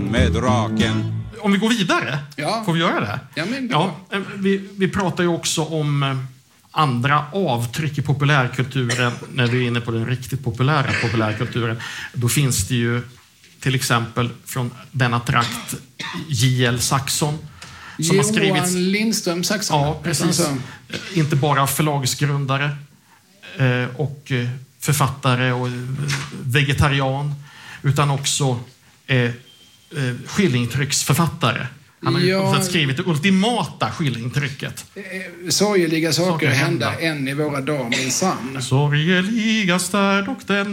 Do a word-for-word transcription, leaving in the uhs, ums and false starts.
med draken. Om vi går vidare, ja. får vi göra det? Ja, men det ja, vi, vi pratar ju också om andra avtryck i populärkulturen när vi är inne på den riktigt populära populärkulturen. Då finns det ju till exempel från denna trakt J L Saxon. Som Johan har skrivits, Lindström Saxon. Ja, precis. Inte bara förlagsgrundare och författare och vegetarian, utan också eh, skillingtrycksförfattare. Han har ja. skrivit det ultimata skillingtrycket. Sorgeliga saker, saker hända än i våra dagar minsann. Sorgeligast är dock den